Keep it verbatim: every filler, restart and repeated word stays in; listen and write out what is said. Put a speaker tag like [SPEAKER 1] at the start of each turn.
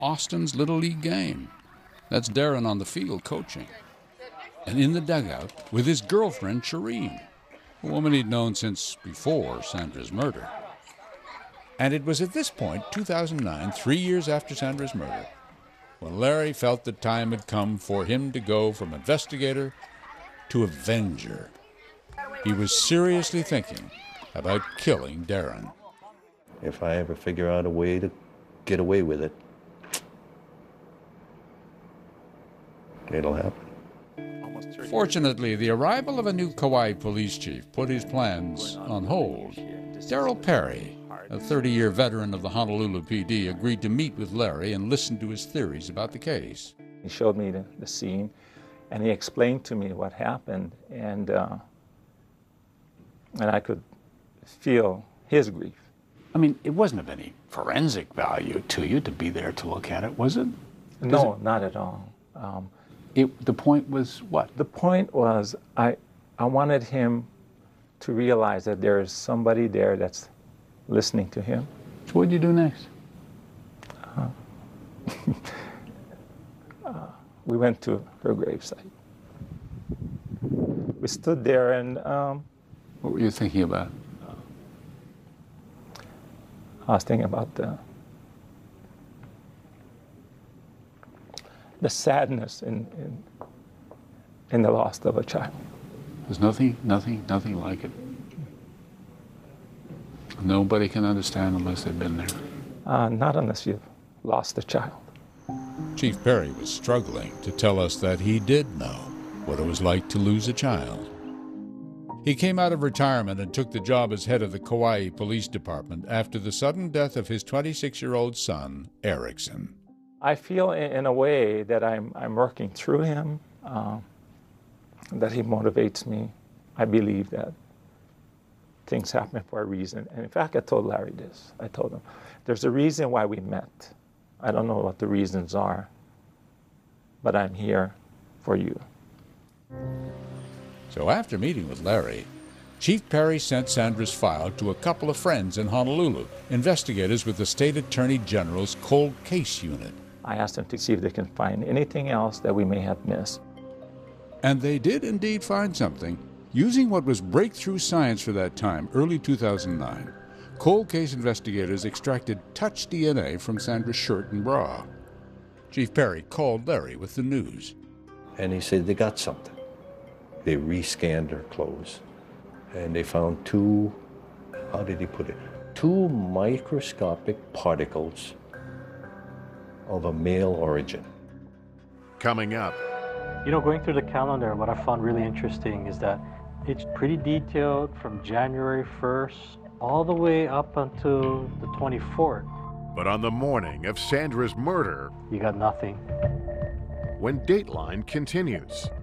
[SPEAKER 1] Austin's Little League game. That's Darren on the field coaching. And in the dugout with his girlfriend, Shireen, a woman he'd known since before Sandra's murder. And it was at this point, two thousand nine, three years after Sandra's murder, when Larry felt the time had come for him to go from investigator to avenger. He was seriously thinking about killing Darren.
[SPEAKER 2] If I ever figure out a way to get away with it, it'll happen.
[SPEAKER 1] Fortunately, the arrival of a new Kauai police chief put his plans on hold. Darrell Perry, a thirty-year veteran of the Honolulu P D, agreed to meet with Larry and listen to his theories about the case.
[SPEAKER 3] He showed me the, the scene, and he explained to me what happened, and, uh, and I could feel his grief.
[SPEAKER 4] I mean, it wasn't of any forensic value to you to be there to look at it, was it?
[SPEAKER 3] No, it, not at all. Um,
[SPEAKER 4] it, the point was what?
[SPEAKER 3] The point was I, I wanted him to realize that there is somebody there that's listening to him.
[SPEAKER 4] So what did you do next?
[SPEAKER 3] Uh, uh, we went to her gravesite. We stood there and... Um,
[SPEAKER 4] what were you thinking about?
[SPEAKER 3] I was thinking about the, the sadness in, in, in the loss of a child.
[SPEAKER 4] There's nothing, nothing, nothing like it. Nobody can understand unless they've been there.
[SPEAKER 3] Uh, not unless you've lost a child.
[SPEAKER 1] Chief Perry was struggling to tell us that he did know what it was like to lose a child. He came out of retirement and took the job as head of the Kauai Police Department after the sudden death of his twenty-six-year-old son, Erickson.
[SPEAKER 3] I feel in, in a way that I'm, I'm working through him, uh, that he motivates me. I believe that things happen for a reason. And in fact, I told Larry this. I told him, there's a reason why we met. I don't know what the reasons are, but I'm here for you.
[SPEAKER 1] So after meeting with Larry, Chief Perry sent Sandra's file to a couple of friends in Honolulu, investigators with the State Attorney General's Cold Case Unit.
[SPEAKER 3] I asked them to see if they can find anything else that we may have missed.
[SPEAKER 1] And they did indeed find something. Using what was breakthrough science for that time, early two thousand nine, cold case investigators extracted touch D N A from Sandra's shirt and bra. Chief Perry called Larry with the news.
[SPEAKER 2] And he said they got something. They re-scanned her clothes, and they found two, how did he put it, two microscopic particles of a male origin.
[SPEAKER 5] Coming up.
[SPEAKER 6] You know, going through the calendar, what I found really interesting is that it's pretty detailed from January first all the way up until the twenty-fourth.
[SPEAKER 5] But on the morning of Sandra's murder,
[SPEAKER 6] you got nothing.
[SPEAKER 5] When Dateline continues.